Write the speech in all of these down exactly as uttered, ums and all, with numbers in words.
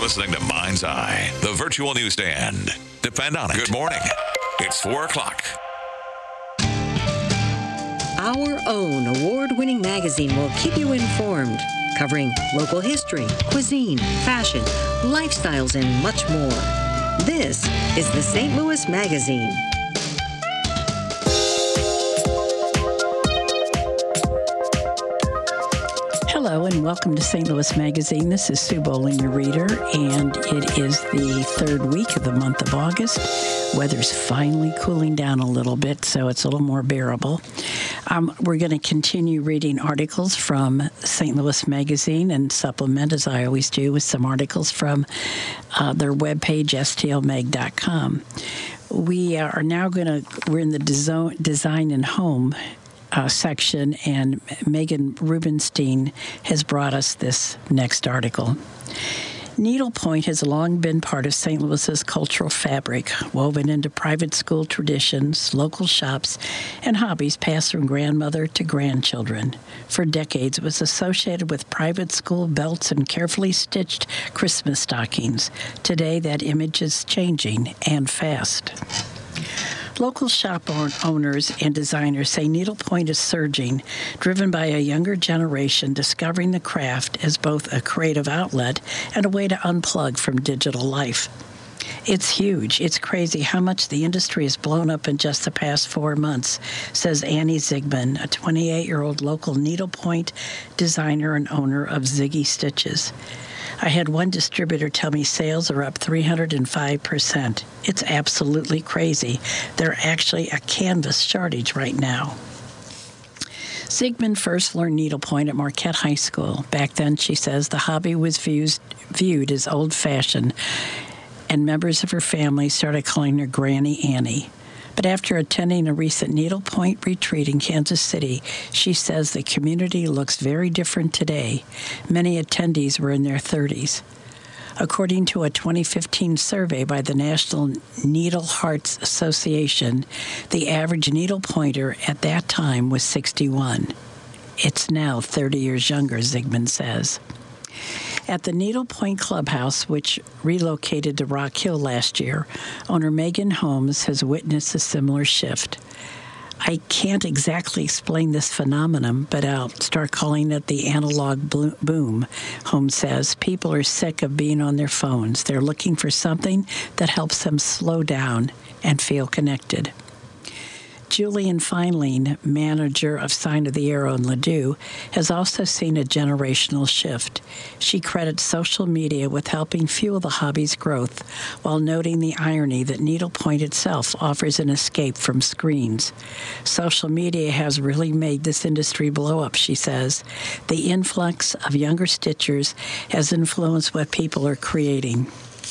listening to Mind's Eye, the virtual newsstand. Depend on it. Good morning. It's four o'clock. Our own award-winning magazine will keep you informed, covering local history, cuisine, fashion, lifestyles, and much more. This is the Saint Louis Magazine. Hello and welcome to Saint Louis Magazine. This is Sue Bowling, your reader, and it is the third week of the month of August. Weather's finally cooling down a little bit, so it's a little more bearable. Um, we're going to continue reading articles from Saint Louis Magazine and supplement, as I always do, with some articles from uh, their webpage, S T L mag dot com. We are now going to, we're in the design, design and home Uh, section, and Megan Rubenstein has brought us this next article. Needlepoint has long been part of Saint Louis's cultural fabric, woven into private school traditions, local shops, and hobbies passed from grandmother to grandchildren. For decades, it was associated with private school belts and carefully stitched Christmas stockings. Today, that image is changing, and fast. Local shop owners and designers say needlepoint is surging, driven by a younger generation discovering the craft as both a creative outlet and a way to unplug from digital life. It's huge. It's crazy how much the industry has blown up in just the past four months, says Annie Zigman, a twenty-eight-year-old local needlepoint designer and owner of Ziggy Stitches. I had one distributor tell me sales are up three hundred five percent. It's absolutely crazy. They're actually a canvas shortage right now. Zigman first learned needlepoint at Marquette High School. Back then, she says, the hobby was views, viewed as old-fashioned, and members of her family started calling her Granny Annie. But after attending a recent needlepoint retreat in Kansas City, she says the community looks very different today. Many attendees were in their thirties. According to a twenty fifteen survey by the National Needle Hearts Association, the average needlepointer at that time was sixty-one. It's now thirty years younger, Zigman says. At the Needlepoint Clubhouse, which relocated to Rock Hill last year, owner Megan Holmes has witnessed a similar shift. I can't exactly explain this phenomenon, but I'll start calling it the analog boom, Holmes says. People are sick of being on their phones. They're looking for something that helps them slow down and feel connected. Julian Feinlein, manager of Sign of the Arrow in Ladue, has also seen a generational shift. She credits social media with helping fuel the hobby's growth, while noting the irony that needlepoint itself offers an escape from screens. Social media has really made this industry blow up, she says. The influx of younger stitchers has influenced what people are creating.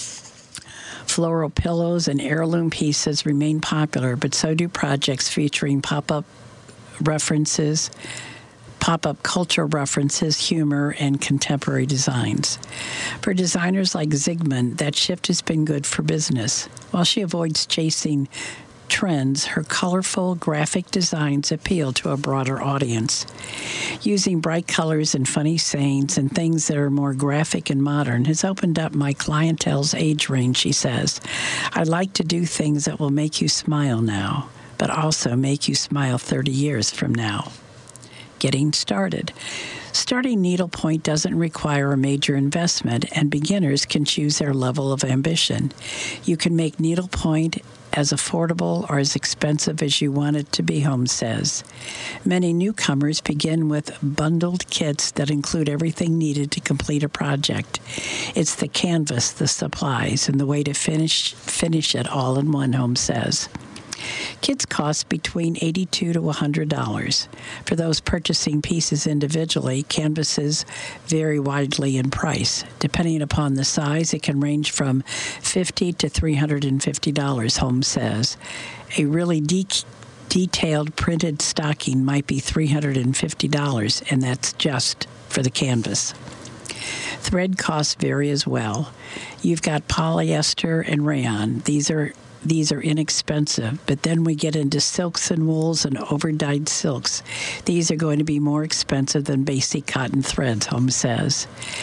Floral pillows and heirloom pieces remain popular, but so do projects featuring pop-up references, pop-up culture references, humor, and contemporary designs. For designers like Zigman, that shift has been good for business. While she avoids chasing trends, her colorful graphic designs appeal to a broader audience. Using bright colors and funny sayings and things that are more graphic and modern has opened up my clientele's age range, she says. I like to do things that will make you smile now, but also make you smile thirty years from now. Getting started. Starting needlepoint doesn't require a major investment, and beginners can choose their level of ambition. You can make needlepoint as affordable or as expensive as you want it to be, Holmes says. Many newcomers begin with bundled kits that include everything needed to complete a project. It's the canvas, the supplies, and the way to finish finish it all in one, Holmes says. Kits cost between eighty-two dollars to one hundred dollars. For those purchasing pieces individually, canvases vary widely in price. Depending upon the size, it can range from fifty dollars to three hundred fifty dollars, Holmes says. A really de- detailed printed stocking might be three hundred fifty dollars, and that's just for the canvas. Thread costs vary as well. You've got polyester and rayon. These are These are inexpensive, but then we get into silks and wools and overdyed silks. These are going to be more expensive than basic cotton threads, Holmes says.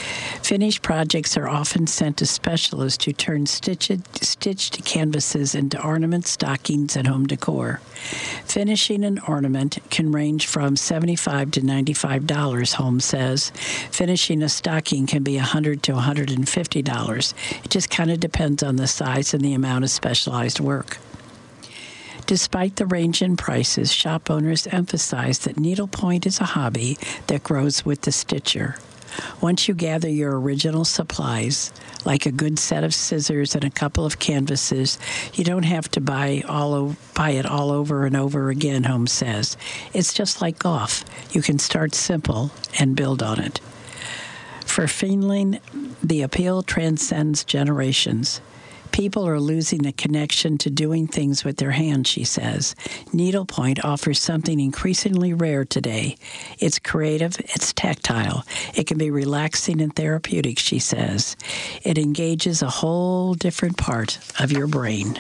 Finished projects are often sent to specialists who turn stitched, stitched canvases into ornaments, stockings, and home decor. Finishing an ornament can range from seventy-five dollars to ninety-five dollars, Holmes says. Finishing a stocking can be one hundred dollars to one hundred fifty dollars. It just kind of depends on the size and the amount of specialized work. Despite the range in prices, shop owners emphasize that needlepoint is a hobby that grows with the stitcher. Once you gather your original supplies, like a good set of scissors and a couple of canvases, you don't have to buy all o- buy it all over and over again, Holmes says. It's just like golf. You can start simple and build on it. For Feenling, the appeal transcends generations. People are losing the connection to doing things with their hands, she says. Needlepoint offers something increasingly rare today. It's creative, it's tactile. It can be relaxing and therapeutic, she says. It engages a whole different part of your brain.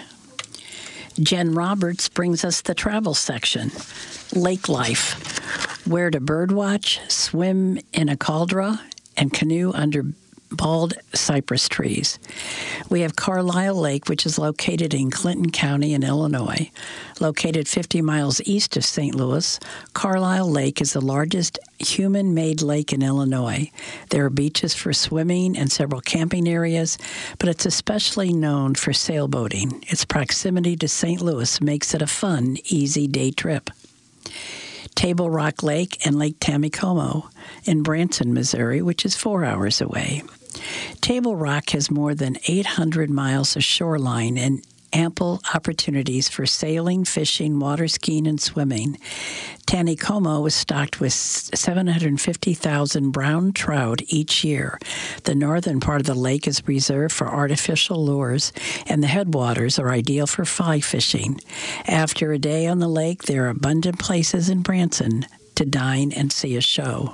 Jen Roberts brings us the travel section. Lake life. Where to birdwatch, swim in a caldera, and canoe under bald cypress trees. We have Carlisle Lake, which is located in Clinton County in Illinois. Located fifty miles east of Saint Louis, Carlisle Lake is the largest human-made lake in Illinois. There are beaches for swimming and several camping areas, but it's especially known for sailboating. Its proximity to Saint Louis makes it a fun, easy day trip. Table Rock Lake and Lake Tamikomo in Branson, Missouri, which is four hours away. Table Rock has more than eight hundred miles of shoreline and ample opportunities for sailing, fishing, water skiing, and swimming. Taneycomo is stocked with seven hundred fifty thousand brown trout each year. The northern part of the lake is reserved for artificial lures, and the headwaters are ideal for fly fishing. After a day on the lake, there are abundant places in Branson to dine and see a show.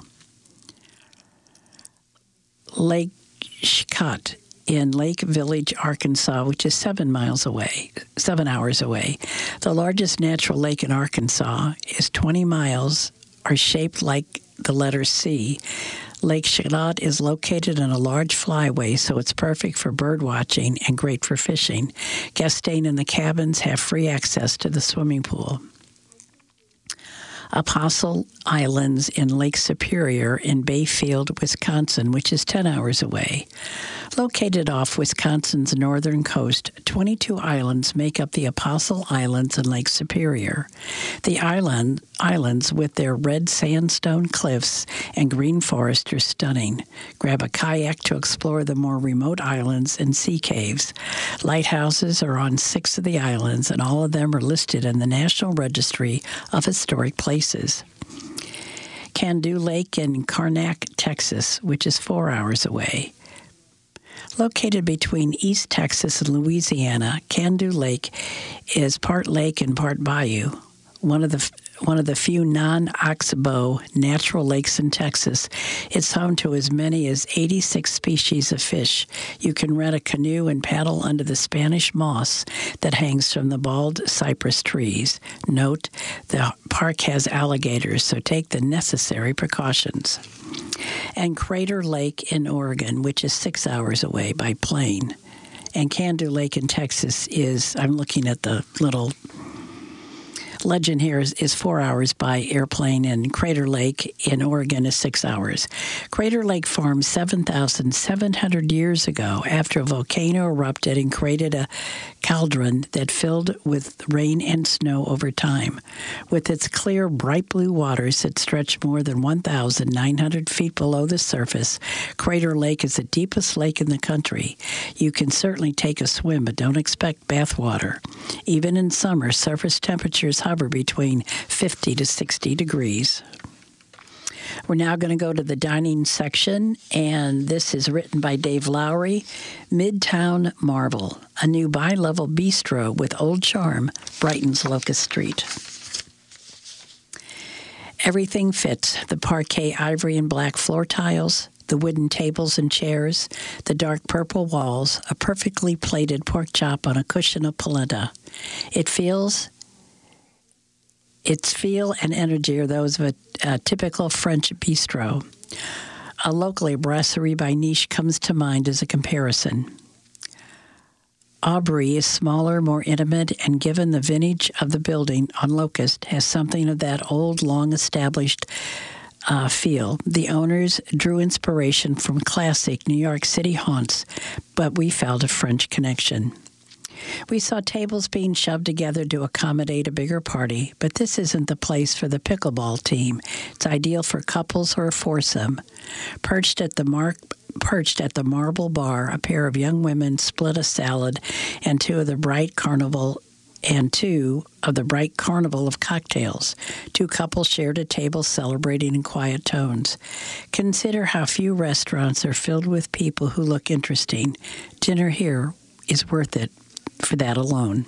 Lake Shicot in Lake Village, Arkansas, which is seven miles away, seven hours away. The largest natural lake in Arkansas is twenty miles, are shaped like the letter C. Lake Shicot is located on a large flyway, so it's perfect for bird watching and great for fishing. Guests staying in the cabins have free access to the swimming pool. Apostle Islands in Lake Superior in Bayfield, Wisconsin, which is ten hours away. Located off Wisconsin's northern coast, twenty-two islands make up the Apostle Islands in Lake Superior. The island islands, with their red sandstone cliffs and green forest, are stunning. Grab a kayak to explore the more remote islands and sea caves. Lighthouses are on six of the islands, and all of them are listed in the National Registry of Historic Places. Candu Lake in Karnak, Texas, which is four hours away. Located between East Texas and Louisiana, Candu Lake is part lake and part bayou. One of the one of the few non-oxbow natural lakes in Texas. It's home to as many as eighty-six species of fish. You can rent a canoe and paddle under the Spanish moss that hangs from the bald cypress trees. Note, the park has alligators, so take the necessary precautions. And Crater Lake in Oregon, which is six hours away by plane. And Candu Lake in Texas is, I'm looking at the little legend here, is, is four hours by airplane, and Crater Lake in Oregon is six hours. Crater Lake formed seven thousand seven hundred years ago after a volcano erupted and created a cauldron that filled with rain and snow over time. With its clear, bright blue waters that stretch more than one thousand nine hundred feet below the surface, Crater Lake is the deepest lake in the country. You can certainly take a swim, but don't expect bath water. Even in summer, surface temperatures hover between fifty to sixty degrees. We're now going to go to the dining section, and this is written by Dave Lowry. Midtown Marvel, a new bi-level bistro with old charm, brightens Locust Street. Everything fits: the parquet ivory and black floor tiles, the wooden tables and chairs, the dark purple walls, a perfectly plated pork chop on a cushion of polenta. It feels... Its feel and energy are those of a, a typical French bistro. A locally brasserie by Niche comes to mind as a comparison. Aubrey is smaller, more intimate, and given the vintage of the building on Locust, has something of that old, long-established uh, feel. The owners drew inspiration from classic New York City haunts, but we felt a French connection. We saw tables being shoved together to accommodate a bigger party, but this isn't the place for the pickleball team. It's ideal for couples or a foursome. Perched at the mark, perched at the marble bar, a pair of young women split a salad and two of the bright carnival and two of the bright carnival of cocktails. Two couples shared a table celebrating in quiet tones. Consider how few restaurants are filled with people who look interesting. Dinner here is worth it for that alone.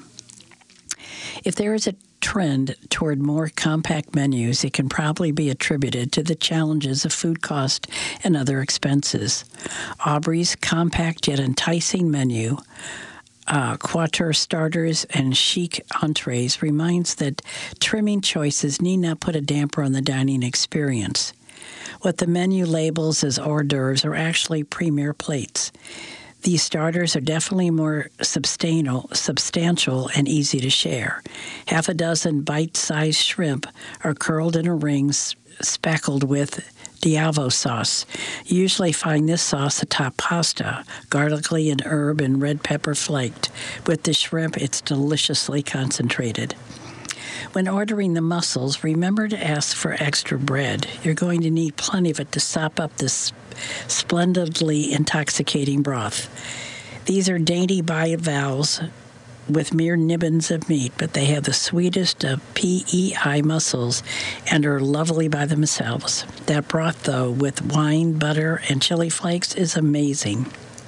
If there is a trend toward more compact menus, it can probably be attributed to the challenges of food cost and other expenses. Aubrey's compact yet enticing menu, uh, quatre starters and chic entrees, reminds that trimming choices need not put a damper on the dining experience. What the menu labels as hors d'oeuvres are actually premier plates. These starters are definitely more substantial, substantial and easy to share. Half a dozen bite-sized shrimp are curled in a ring speckled with Diavo sauce. You usually find this sauce atop pasta, garlicly and herb and red pepper flaked. With the shrimp, it's deliciously concentrated. When ordering the mussels, remember to ask for extra bread. You're going to need plenty of it to sop up this splendidly intoxicating broth. These are dainty bivalves with mere nibbins of meat, but they have the sweetest of P E I mussels and are lovely by themselves. That broth, though, with wine, butter, and chili flakes is amazing.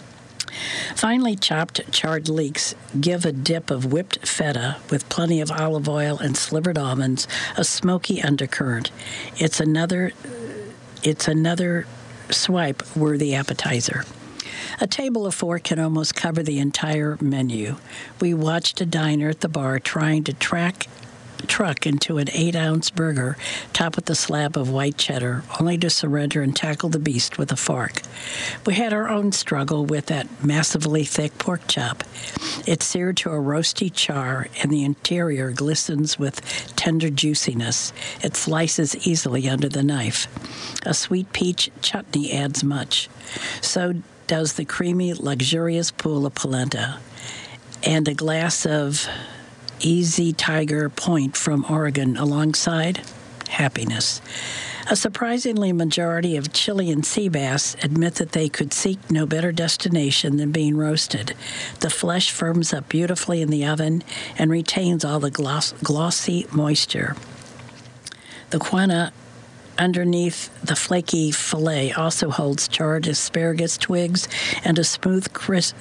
Finely chopped charred leeks give a dip of whipped feta with plenty of olive oil and slivered almonds a smoky undercurrent. It's another, it's another swipe-worthy appetizer. A table of four can almost cover the entire menu. We watched a diner at the bar trying to track truck into an eight-ounce burger topped with a slab of white cheddar, only to surrender and tackle the beast with a fork. We had our own struggle with that massively thick pork chop. It's seared to a roasty char, and the interior glistens with tender juiciness. It slices easily under the knife. A sweet peach chutney adds much. So does the creamy, luxurious pool of polenta. And a glass of Easy Tiger Point from Oregon alongside happiness. A surprisingly majority of Chilean sea bass admit that they could seek no better destination than being roasted. The flesh firms up beautifully in the oven and retains all the gloss, glossy moisture. The quena underneath the flaky fillet also holds charred asparagus twigs and a smooth crisp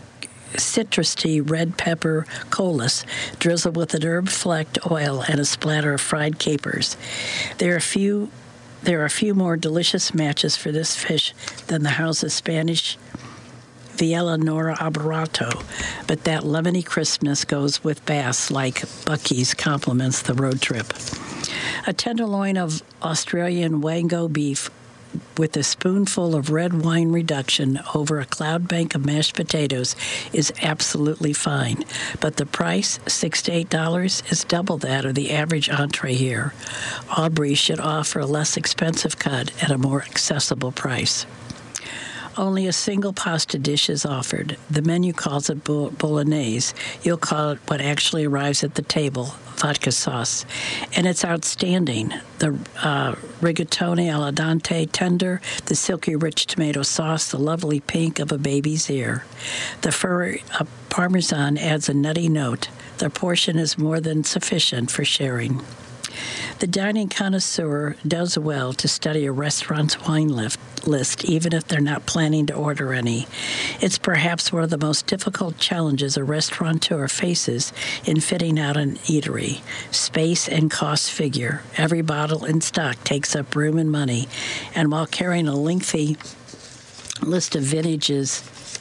citrusy red pepper colas drizzled with an herb-flecked oil and a splatter of fried capers. There are a few there are a few more delicious matches for this fish than the house's Spanish Viella Nora Alberato, but that lemony crispness goes with bass like Bucky's complements the road trip. A tenderloin of Australian Wango beef with a spoonful of red wine reduction over a cloud bank of mashed potatoes is absolutely fine. But the price, six to eight dollars, is double that of the average entree here. Aubrey should offer a less expensive cut at a more accessible price. Only a single pasta dish is offered. The menu calls it bolognese. You'll call it what actually arrives at the table, vodka sauce. And it's outstanding. The uh, rigatoni al dente tender, the silky rich tomato sauce, the lovely pink of a baby's ear. The furry uh, parmesan adds a nutty note. The portion is more than sufficient for sharing. The dining connoisseur does well to study a restaurant's wine list, list, even if they're not planning to order any. It's perhaps one of the most difficult challenges a restaurateur faces in fitting out an eatery. Space and cost figure. Every bottle in stock takes up room and money, and while carrying a lengthy list of vintages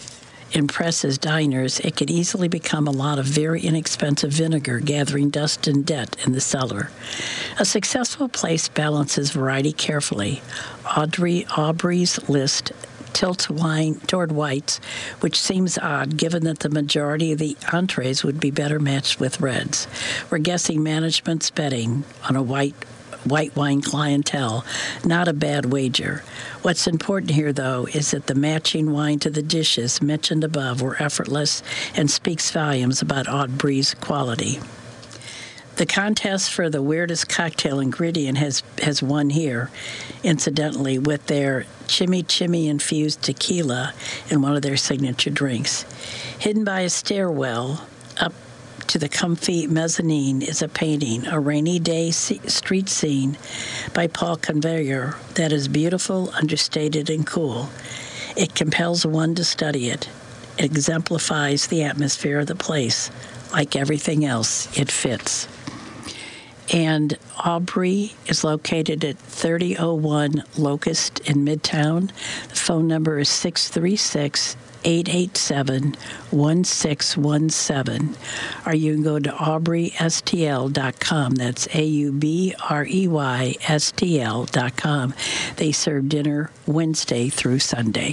impresses diners, it could easily become a lot of very inexpensive vinegar gathering dust and debt in the cellar. A successful place balances variety carefully. Audrey Aubrey's list tilts wine toward whites, which seems odd given that the majority of the entrees would be better matched with reds. We're guessing management's betting on a white white wine clientele. Not a bad wager. What's important here, though, is that the matching wine to the dishes mentioned above were effortless and speaks volumes about Aubrey's quality. The contest for the weirdest cocktail ingredient has, has won here, incidentally, with their chimichurri-infused tequila in one of their signature drinks. Hidden by a stairwell up to the comfy mezzanine is a painting, a rainy day street scene by Paul Conveyor that is beautiful, understated, and cool. It compels one to study it. It exemplifies the atmosphere of the place. Like everything else, it fits. And Aubrey is located at thirty oh one Locust in Midtown. The phone number is six three six, eight eight seven, one six one seven. Or you can go to aubrey s t l dot com. That's A U B R E Y S T L dot com. They serve dinner Wednesday through Sunday.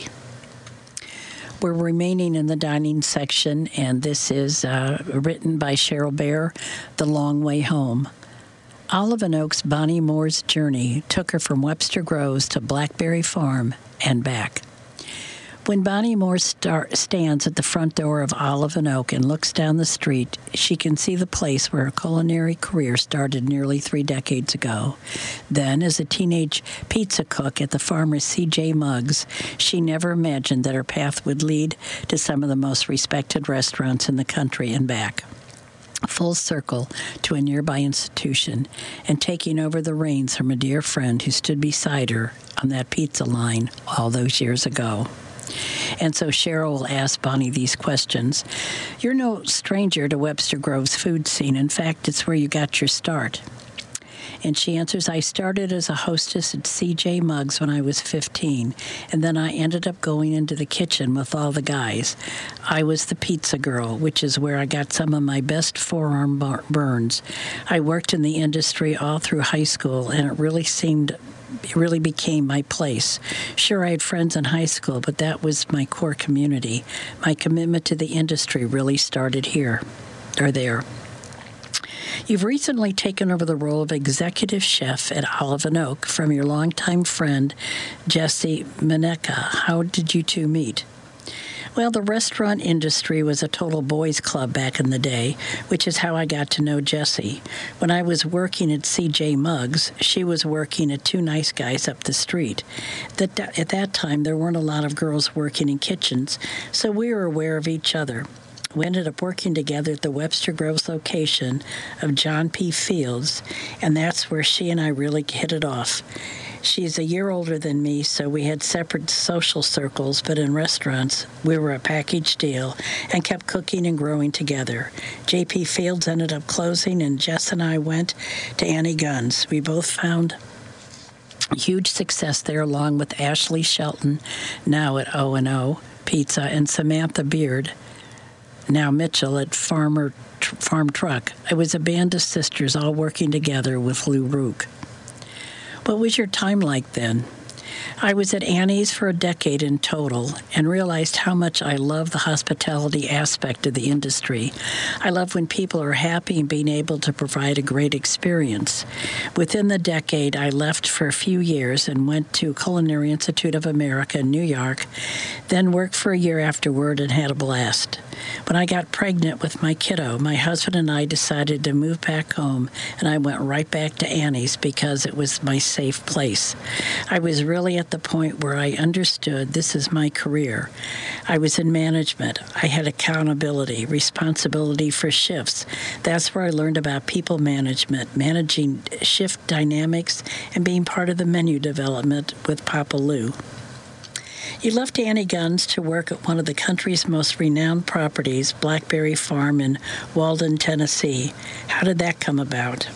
We're remaining in the dining section, and this is uh, written by Cheryl Bear, The Long Way Home. Olive and Oak's Bonnie Moore's journey took her from Webster Groves to Blackberry Farm and back. When Bonnie Moore star- stands at the front door of Olive and Oak and looks down the street, she can see the place where her culinary career started nearly three decades ago. Then, as a teenage pizza cook at the farmer C J Muggs, she never imagined that her path would lead to some of the most respected restaurants in the country and back. Full circle to a nearby institution, and taking over the reins from a dear friend who stood beside her on that pizza line all those years ago. And so Cheryl will ask Bonnie these questions. You're no stranger to Webster Grove's food scene. In fact, it's where you got your start. And she answers, I started as a hostess at C J Muggs when I was fifteen, and then I ended up going into the kitchen with all the guys. I was the pizza girl, which is where I got some of my best forearm bar- burns. I worked in the industry all through high school, and it really seemed It really became my place. Sure, I had friends in high school, but that was my core community. My commitment to the industry really started here, or there. You've recently taken over the role of executive chef at Olive and Oak from your longtime friend, Jesse Minecca. How did you two meet? Well, the restaurant industry was a total boys' club back in the day, which is how I got to know Jessie. When I was working at C J Muggs, she was working at Two Nice Guys up the street. That, at that time, there weren't a lot of girls working in kitchens, so we were aware of each other. We ended up working together at the Webster Groves location of John P. Fields, and that's where she and I really hit it off. She's a year older than me, so we had separate social circles, but in restaurants, we were a package deal and kept cooking and growing together. J P. Fields ended up closing, and Jess and I went to Annie Gunn's. We both found huge success there, along with Ashley Shelton, now at O and O Pizza, and Samantha Beard, now Mitchell at Farmer Farm Truck. It was a band of sisters all working together with Lou Rook. What was your time like then? I was at Annie's for a decade in total and realized how much I love the hospitality aspect of the industry. I love when people are happy and being able to provide a great experience. Within the decade, I left for a few years and went to Culinary Institute of America in New York, then worked for a year afterward and had a blast. When I got pregnant with my kiddo, my husband and I decided to move back home, and I went right back to Annie's because it was my safe place. I was really at the point where I understood this is my career. I was in management. I had accountability, responsibility for shifts. That's where I learned about people management, managing shift dynamics, and being part of the menu development with Papa Lou. You left Annie Gunn's to work at one of the country's most renowned properties, Blackberry Farm in Walden, Tennessee. How did that come about?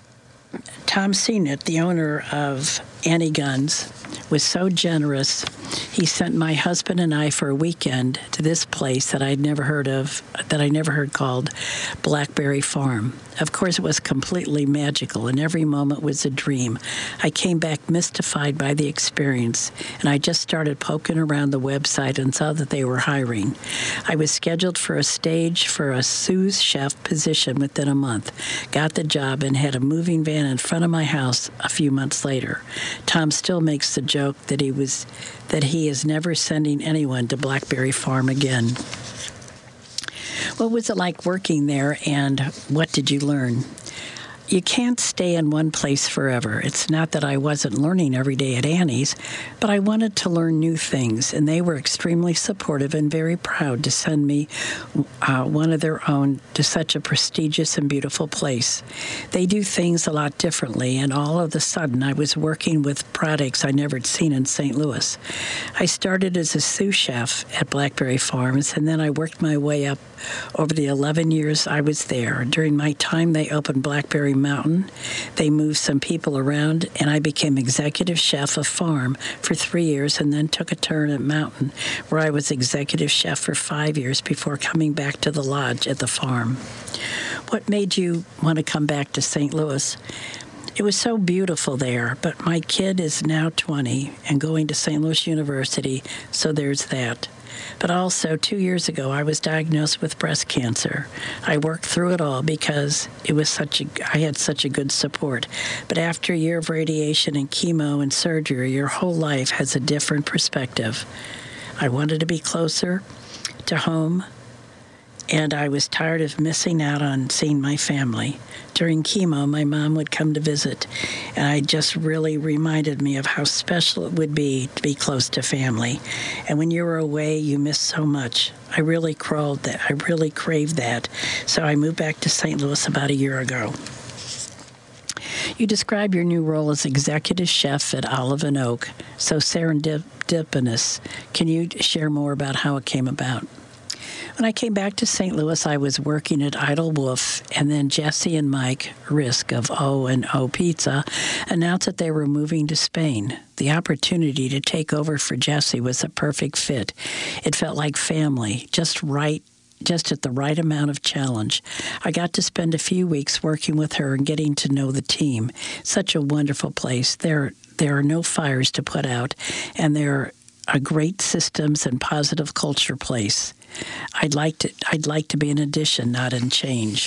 Tom Seenet, the owner of Annie Gunn's, was so generous He sent my husband and I for a weekend to this place that I'd never heard of, that I never heard called Blackberry Farm. Of course, it was completely magical, and every moment was a dream. I came back mystified by the experience, and I just started poking around the website and saw that they were hiring. I was scheduled for a stage for a sous chef position within a month, got the job, and had a moving van in front of my house a few months later. Tom still makes the joke that he was that he is never sending anyone to Blackberry Farm again. What was it like working there, and what did you learn? You can't stay in one place forever. It's not that I wasn't learning every day at Annie's, but I wanted to learn new things, and they were extremely supportive and very proud to send me uh, one of their own to such a prestigious and beautiful place. They do things a lot differently, and all of a sudden I was working with products I never had seen in Saint Louis. I started as a sous chef at Blackberry Farms, and then I worked my way up over the eleven years I was there. During my time, they opened Blackberry Mountain. They moved some people around, and I became executive chef of Farm for three years and then took a turn at Mountain, where I was executive chef for five years before coming back to the lodge at the Farm. What made you want to come back to Saint Louis? It was so beautiful there, but my kid is now twenty and going to Saint Louis University, so there's that. But also, two years ago, I was diagnosed with breast cancer. I worked through it all because it was such a, I had such a good support. But after a year of radiation and chemo and surgery, your whole life has a different perspective. I wanted to be closer to home, and I was tired of missing out on seeing my family. During chemo, my mom would come to visit, and I just really reminded me of how special it would be to be close to family. And when you were away, you missed so much. I really crawled that. I really craved that. So I moved back to Saint Louis about a year ago. You describe your new role as executive chef at Olive and Oak, so serendipitous. Can you share more about how it came about? When I came back to Saint Louis, I was working at Idle Wolf, and then Jesse and Mike Risk of O and O Pizza announced that they were moving to Spain. The opportunity to take over for Jesse was a perfect fit. It felt like family, just right, just at the right amount of challenge. I got to spend a few weeks working with her and getting to know the team. Such a wonderful place. There, there are no fires to put out, and there are great systems and positive culture place. I'd like to I'd like to be an addition, not in change.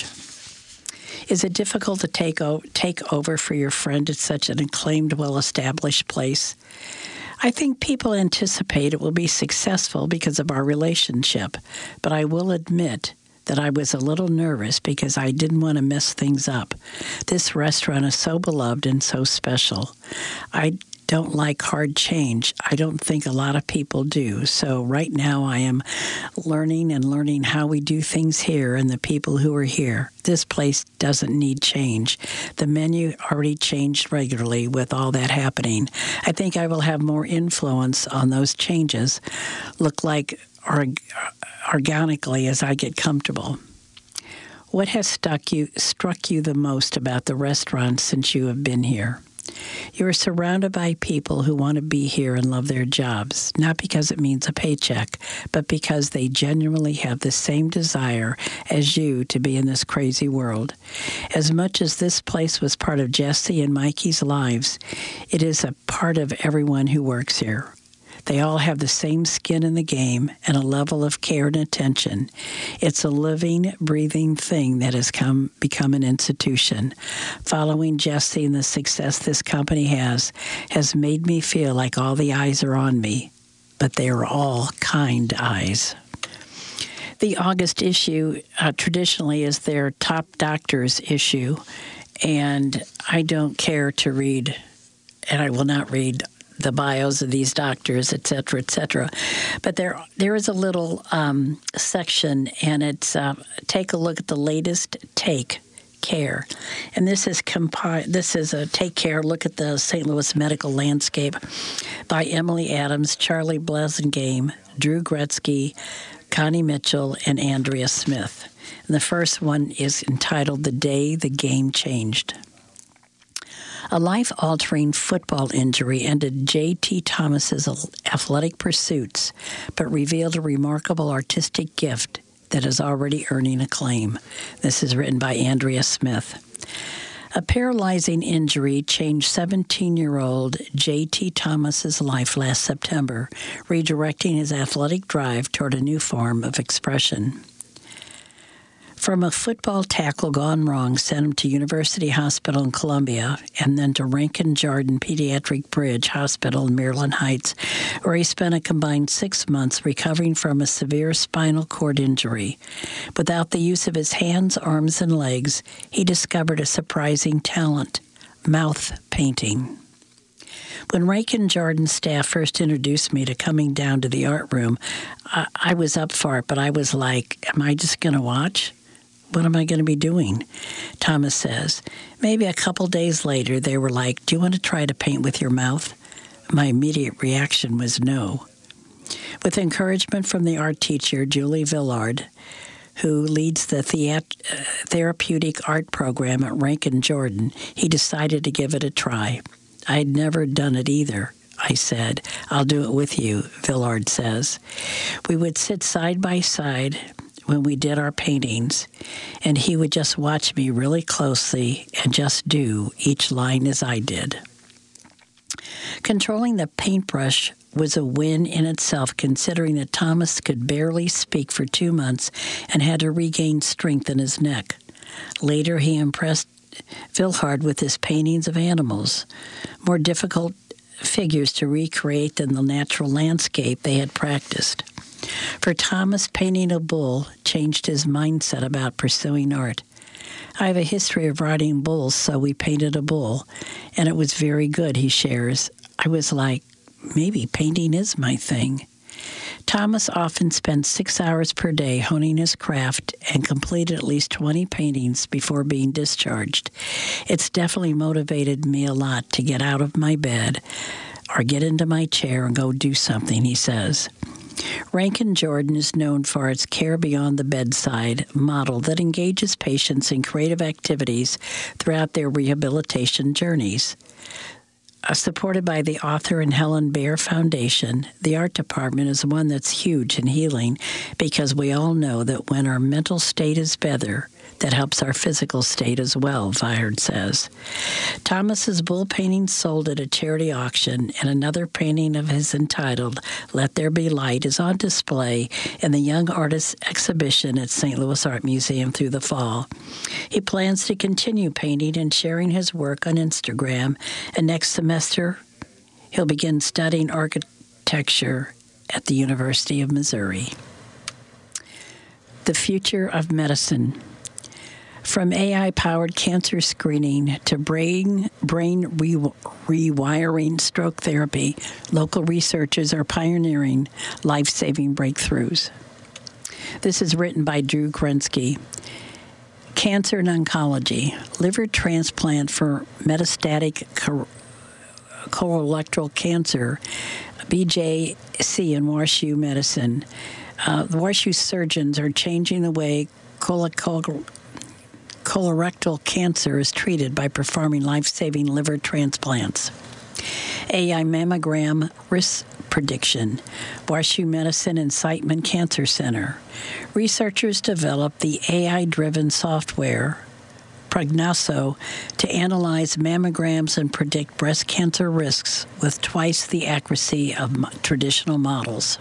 Is it difficult to take, o- take over for your friend at such an acclaimed, well-established place? I think people anticipate it will be successful because of our relationship, but I will admit that I was a little nervous because I didn't want to mess things up. This restaurant is so beloved and so special. I don't like hard change. I don't think a lot of people do. So right now I am learning and learning how we do things here and the people who are here. This place doesn't need change. The menu already changed regularly with all that happening. I think I will have more influence on those changes, look like org- organically as I get comfortable. What has stuck you, struck you the most about the restaurant since you have been here? You are surrounded by people who want to be here and love their jobs, not because it means a paycheck, but because they genuinely have the same desire as you to be in this crazy world. As much as this place was part of Jesse and Mikey's lives, it is a part of everyone who works here. They all have the same skin in the game and a level of care and attention. It's a living, breathing thing that has come become an institution. Following Jesse and the success this company has has made me feel like all the eyes are on me, but they are all kind eyes. The August issue uh, traditionally is their top doctors issue, and I don't care to read, and I will not read the bios of these doctors, et cetera, et cetera. But there, there is a little um, section, and it's uh, take a look at the latest Take Care. And this is compi- This is a Take Care, look at the Saint Louis medical landscape by Emily Adams, Charlie Blazengame, Drew Gretzky, Connie Mitchell, and Andrea Smith. And the first one is entitled The Day the Game Changed. A life-altering football injury ended J T Thomas's athletic pursuits, but revealed a remarkable artistic gift that is already earning acclaim. This is written by Andrea Smith. A paralyzing injury changed seventeen-year-old J T Thomas's life last September, redirecting his athletic drive toward a new form of expression. From a football tackle gone wrong sent him to University Hospital in Columbia and then to Rankin Jordan Pediatric Bridge Hospital in Maryland Heights, where he spent a combined six months recovering from a severe spinal cord injury. Without the use of his hands, arms, and legs, he discovered a surprising talent, mouth painting. When Rankin Jordan staff first introduced me to coming down to the art room, I, I was up for it, but I was like, am I just going to watch? What am I going to be doing? Thomas says. Maybe a couple days later, they were like, do you want to try to paint with your mouth? My immediate reaction was no. With encouragement from the art teacher, Julie Villard, who leads the theat- uh, therapeutic art program at Rankin Jordan, he decided to give it a try. I'd never done it either. I said, I'll do it with you, Villard says. We would sit side by side when we did our paintings, and he would just watch me really closely and just do each line as I did. Controlling the paintbrush was a win in itself, considering that Thomas could barely speak for two months and had to regain strength in his neck. Later, he impressed Villard with his paintings of animals, more difficult figures to recreate than the natural landscape they had practiced. For Thomas, painting a bull changed his mindset about pursuing art. I have a history of riding bulls, so we painted a bull, and it was very good, he shares. I was like, maybe painting is my thing. Thomas often spent six hours per day honing his craft and completed at least twenty paintings before being discharged. It's definitely motivated me a lot to get out of my bed or get into my chair and go do something, he says. Rankin Jordan is known for its care beyond the bedside model that engages patients in creative activities throughout their rehabilitation journeys. Uh, supported by the Arthur and Helen Baer Foundation, the art department is one that's huge in healing because we all know that when our mental state is better, that helps our physical state as well, Villard says. Thomas's bull painting sold at a charity auction, and another painting of his entitled Let There Be Light is on display in the Young Artists exhibition at Saint Louis Art Museum through the fall. He plans to continue painting and sharing his work on Instagram, and next semester he'll begin studying architecture at the University of Missouri. The future of medicine. From A I-powered cancer screening to brain brain re- rewiring stroke therapy, local researchers are pioneering life-saving breakthroughs. This is written by Drew Grensky. Cancer and oncology. Liver transplant for metastatic cor- colorectal cancer, B J C in WashU Medicine. Uh, the WashU surgeons are changing the way colorectal Colorectal cancer is treated by performing life-saving liver transplants. A I mammogram risk prediction. WashU Medicine and Siteman Cancer Center. Researchers developed the A I-driven software Prognoso to analyze mammograms and predict breast cancer risks with twice the accuracy of traditional models.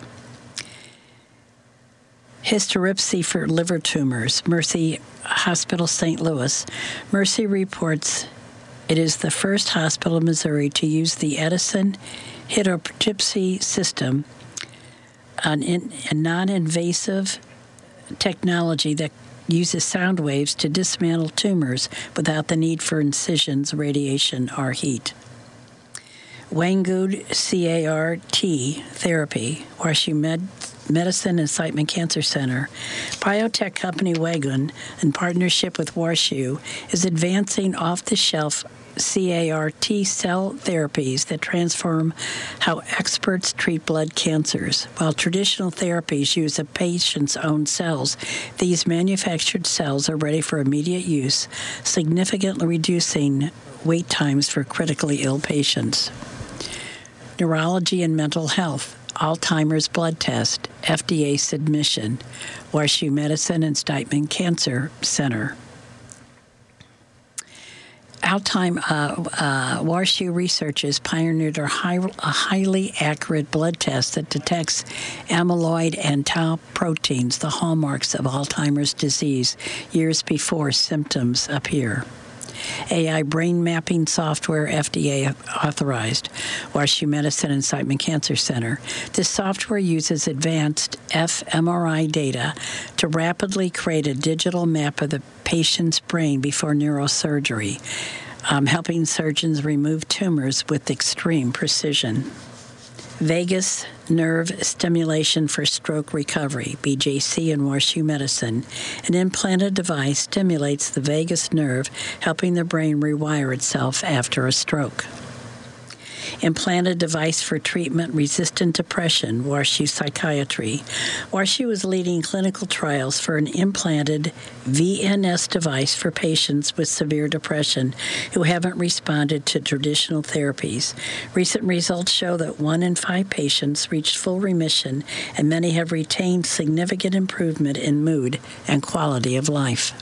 Hysteripsy for liver tumors, Mercy Hospital, Saint Louis. Mercy reports it is the first hospital in Missouri to use the Edison hysteripsy system, an in, a non-invasive technology that uses sound waves to dismantle tumors without the need for incisions, radiation, or heat. Wanggood C A R T therapy, WashU Med Medicine and Siteman Cancer Center. Biotech company Wagon, in partnership with WashU, is advancing off-the-shelf C A R T cell therapies that transform how experts treat blood cancers. While traditional therapies use a patient's own cells, these manufactured cells are ready for immediate use, significantly reducing wait times for critically ill patients. Neurology and mental health, Alzheimer's blood test, F D A submission, WashU Medicine and Steitman Cancer Center. Alzheimer, uh, uh, WashU researchers pioneered a, high, a highly accurate blood test that detects amyloid and tau proteins, the hallmarks of Alzheimer's disease, years before symptoms appear. A I brain mapping software, F D A authorized, WashU Medicine and Steitman Cancer Center. This software uses advanced fMRI data to rapidly create a digital map of the patient's brain before neurosurgery, um, helping surgeons remove tumors with extreme precision. Vagus nerve stimulation for stroke recovery, B J C and WashU Medicine. An implanted device stimulates the vagus nerve, helping the brain rewire itself after a stroke. Implanted device for treatment-resistant depression, WashU Psychiatry. WashU is leading clinical trials for an implanted V N S device for patients with severe depression who haven't responded to traditional therapies. Recent results show that one in five patients reached full remission, and many have retained significant improvement in mood and quality of life.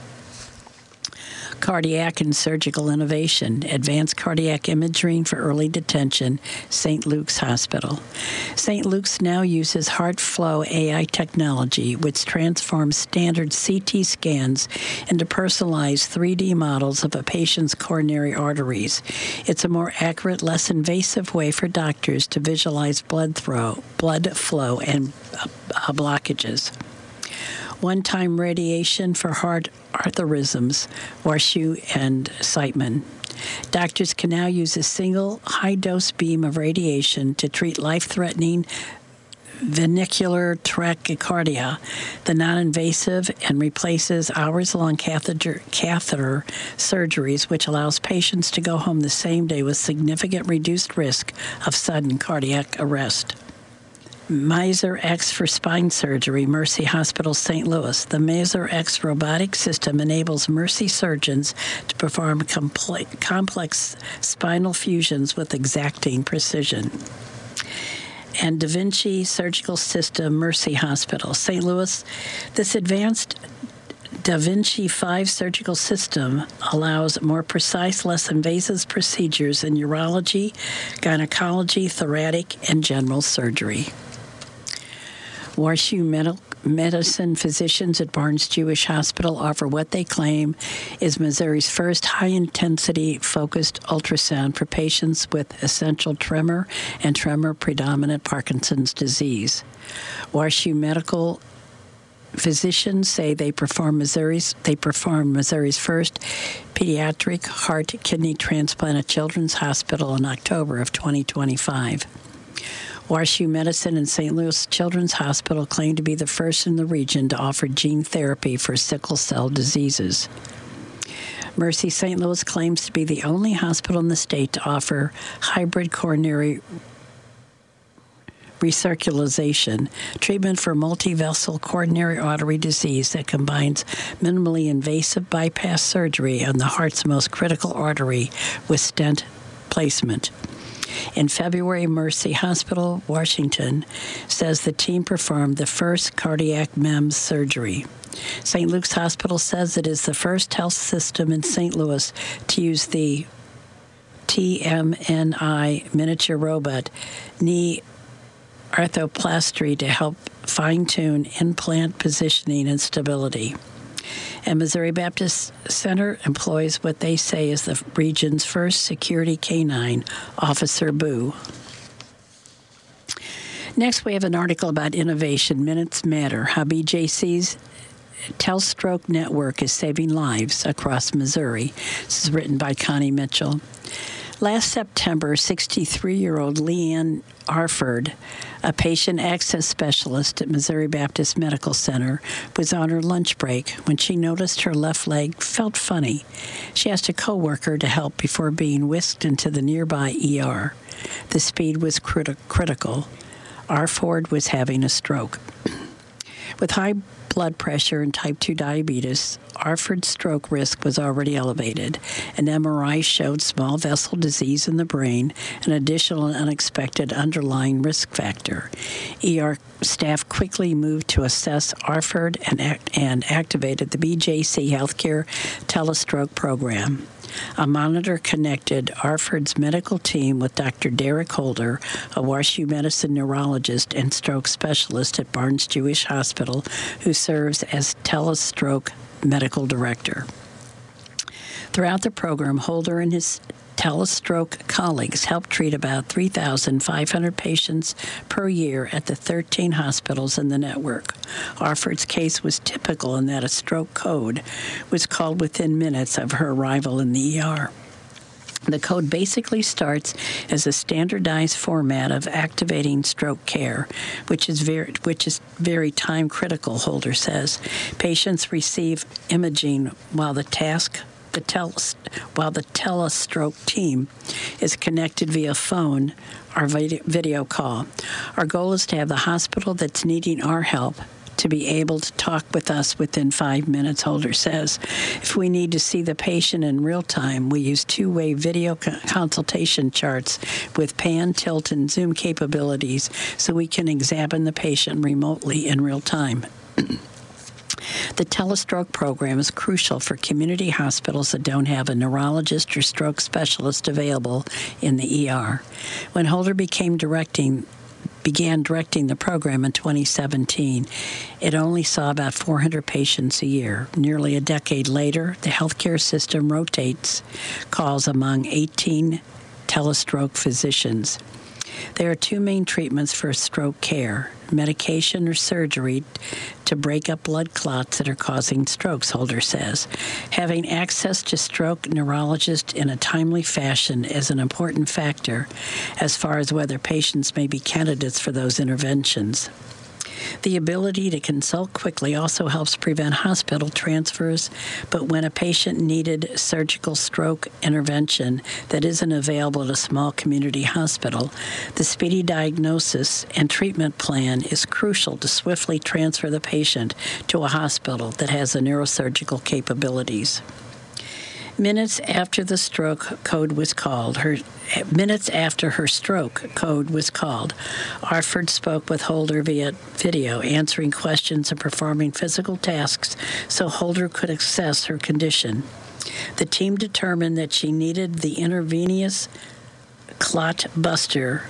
Cardiac and surgical innovation, advanced cardiac imaging for early detention, Saint Luke's Hospital. Saint Luke's now uses HeartFlow A I technology, which transforms standard C T scans into personalized three D models of a patient's coronary arteries. It's a more accurate, less invasive way for doctors to visualize blood flow, blood flow and uh, blockages. One-time radiation for heart arrhythms, WashU and Steitman. Doctors can now use a single high-dose beam of radiation to treat life-threatening ventricular tachycardia, the non-invasive, and replaces hours-long catheter, catheter surgeries, which allows patients to go home the same day with significant reduced risk of sudden cardiac arrest. Miser X for spine surgery, Mercy Hospital, Saint Louis. The Miser X robotic system enables Mercy surgeons to perform compl- complex spinal fusions with exacting precision. And Da Vinci Surgical System, Mercy Hospital, Saint Louis. This advanced Da Vinci five surgical system allows more precise, less invasive procedures in urology, gynecology, thoracic, and general surgery. WashU Med- Medicine physicians at Barnes Jewish Hospital offer what they claim is Missouri's first high-intensity focused ultrasound for patients with essential tremor and tremor-predominant Parkinson's disease. WashU Medical physicians say they perform Missouri's they performed Missouri's first pediatric heart kidney transplant at Children's Hospital in October of twenty twenty-five. WashU Medicine and Saint Louis Children's Hospital claim to be the first in the region to offer gene therapy for sickle cell diseases. Mercy Saint Louis claims to be the only hospital in the state to offer hybrid coronary recirculation, treatment for multivessel coronary artery disease that combines minimally invasive bypass surgery on the heart's most critical artery with stent placement. In February, Mercy Hospital, Washington, says the team performed the first cardiac M E M S surgery. Saint Luke's Hospital says it is the first health system in Saint Louis to use the T M N I miniature robot knee arthroplasty to help fine-tune implant positioning and stability. And Missouri Baptist Center employs what they say is the region's first security canine, Officer Boo. Next, we have an article about innovation, Minutes Matter, how B J C's Telstroke network is saving lives across Missouri. This is written by Connie Mitchell. Last September, sixty-three-year-old Leanne Arford, a patient access specialist at Missouri Baptist Medical Center, was on her lunch break when she noticed her left leg felt funny. She asked a coworker to help before being whisked into the nearby E R. The speed was criti- critical. Arford was having a stroke. With high blood pressure, and type two diabetes, Arford's stroke risk was already elevated. An M R I showed small vessel disease in the brain, an additional and unexpected underlying risk factor. E R staff quickly moved to assess Arford and, act- and activated the B J C Healthcare Telestroke program. A monitor connected Arford's medical team with Doctor Derek Holder, a WashU medicine neurologist and stroke specialist at Barnes Jewish Hospital, who serves as Telestroke medical director. Throughout the program, Holder and his Telestroke colleagues helped treat about three thousand five hundred patients per year at the thirteen hospitals in the network. Arford's case was typical in that a stroke code was called within minutes of her arrival in the E R. The code basically starts as a standardized format of activating stroke care, which is very, which is very time critical, Holder says. Patients receive imaging while the task The tel- while the Telestroke team is connected via phone or video call. Our goal is to have the hospital that's needing our help to be able to talk with us within five minutes, Holder says. If we need to see the patient in real time, we use two-way video co- consultation charts with pan, tilt, and zoom capabilities so we can examine the patient remotely in real time. The Telestroke program is crucial for community hospitals that don't have a neurologist or stroke specialist available in the E R. When Holder became directing, began directing the program in twenty seventeen, it only saw about four hundred patients a year. Nearly a decade later, the healthcare system rotates calls among eighteen Telestroke physicians. There are two main treatments for stroke care: medication or surgery to break up blood clots that are causing strokes, Holder says. Having access to stroke neurologists in a timely fashion is an important factor as far as whether patients may be candidates for those interventions. The ability to consult quickly also helps prevent hospital transfers, but when a patient needed surgical stroke intervention that isn't available at a small community hospital, the speedy diagnosis and treatment plan is crucial to swiftly transfer the patient to a hospital that has the neurosurgical capabilities. Minutes after the stroke code was called, her minutes after her stroke code was called, Arford spoke with Holder via video, answering questions and performing physical tasks so Holder could assess her condition. The team determined that she needed the intravenous clot buster,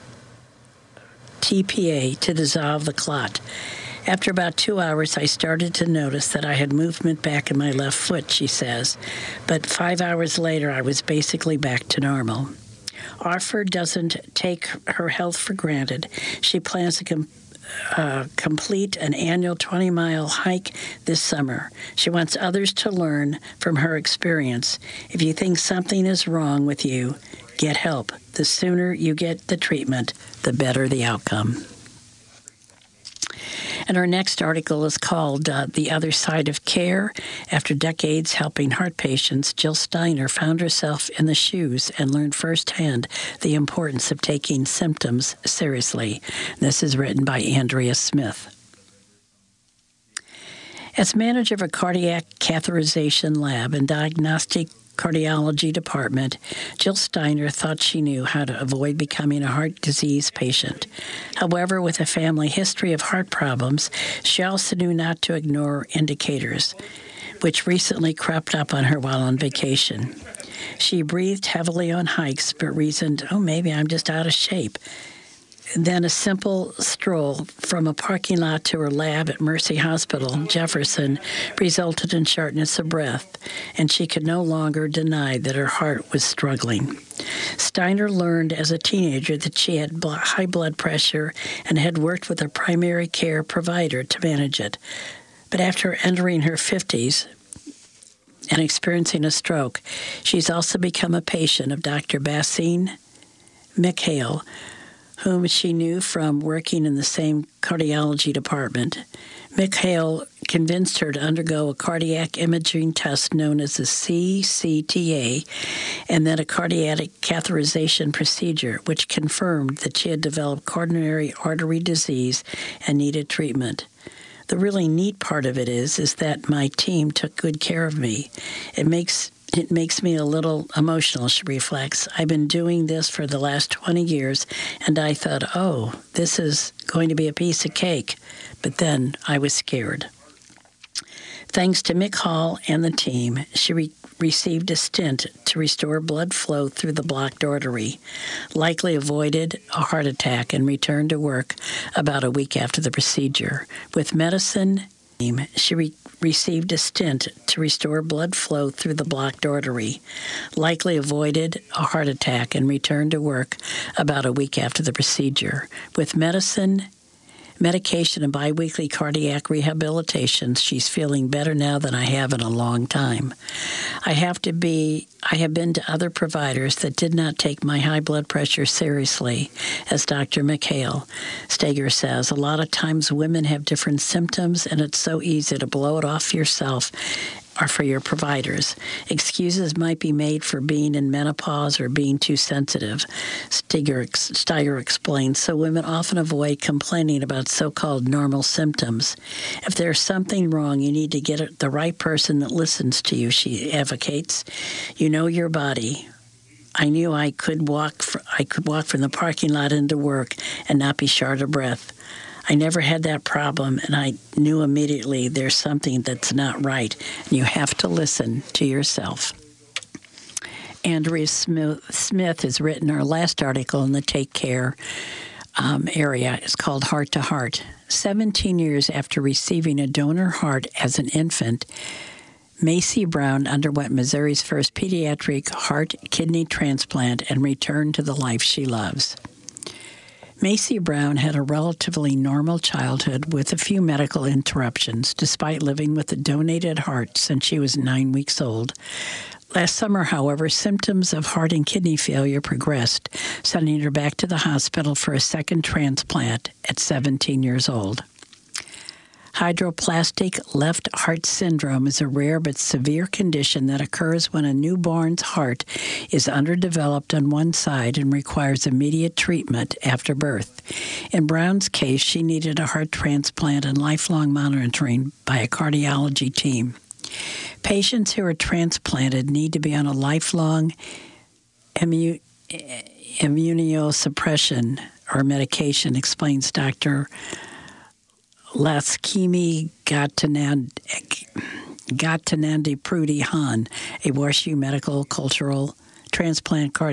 T P A, to dissolve the clot. After about two hours, I started to notice that I had movement back in my left foot, she says. But five hours later, I was basically back to normal. Arford doesn't take her health for granted. She plans to com- uh, complete an annual twenty-mile hike this summer. She wants others to learn from her experience. If you think something is wrong with you, get help. The sooner you get the treatment, the better the outcome. And our next article is called uh, The Other Side of Care. After decades helping heart patients, Jill Steiner found herself in the shoes and learned firsthand the importance of taking symptoms seriously. This is written by Andrea Smith. As manager of a cardiac catheterization lab and diagnostic cardiology department, Jill Steiner thought she knew how to avoid becoming a heart disease patient. However, with a family history of heart problems, she also knew not to ignore indicators, which recently crept up on her while on vacation. She breathed heavily on hikes, but reasoned, oh, maybe I'm just out of shape. Then a simple stroll from a parking lot to her lab at Mercy Hospital, Jefferson, resulted in shortness of breath, and she could no longer deny that her heart was struggling. Steiner learned as a teenager that she had high blood pressure and had worked with a primary care provider to manage it. But after entering her fifties and experiencing a stroke, she's also become a patient of Doctor Bassine Mikhail, whom she knew from working in the same cardiology department. Mikhail convinced her to undergo a cardiac imaging test known as the C C T A and then a cardiac catheterization procedure, which confirmed that she had developed coronary artery disease and needed treatment. the really neat part of it is, is that my team took good care of me. It makes It makes me a little emotional, she reflects. I've been doing this for the last twenty years, and I thought, oh, this is going to be a piece of cake. But then I was scared. Thanks to Mick Hall and the team, she re- received a stent to restore blood flow through the blocked artery, likely avoided a heart attack, and returned to work about a week after the procedure. With medicine, she re- received a stent to restore blood flow through the blocked artery, likely avoided a heart attack, and returned to work about a week after the procedure. With medicine, medication, and biweekly cardiac rehabilitation, she's feeling better now than I have in a long time. I have to be, I have been to other providers that did not take my high blood pressure seriously, as Doctor McHale Steger says. A lot of times women have different symptoms, and it's so easy to blow it off yourself or for your providers. Excuses might be made for being in menopause or being too sensitive, Steger, Steger explains, so women often avoid complaining about so-called normal symptoms. If there's something wrong, you need to get the right person that listens to you, she advocates. You know your body. I knew I could walk. For, I could walk from the parking lot into work and not be short of breath. I never had that problem, and I knew immediately there's something that's not right, and you have to listen to yourself. Andrea Smith has written her last article in the Take Care um, area. It's called Heart to Heart. seventeen years after receiving a donor heart as an infant, Macy Brown underwent Missouri's first pediatric heart-kidney transplant and returned to the life she loves. Macy Brown had a relatively normal childhood with a few medical interruptions, despite living with a donated heart since she was nine weeks old. Last summer, however, symptoms of heart and kidney failure progressed, sending her back to the hospital for a second transplant at seventeen years old. Hydroplastic left heart syndrome is a rare but severe condition that occurs when a newborn's heart is underdeveloped on one side and requires immediate treatment after birth. In Brown's case, she needed a heart transplant and lifelong monitoring by a cardiology team. Patients who are transplanted need to be on a lifelong immu- immunosuppression or medication, explains Doctor Laskimi Gatanandi Prudi Han, a WashU medical cultural transplant cardiologist.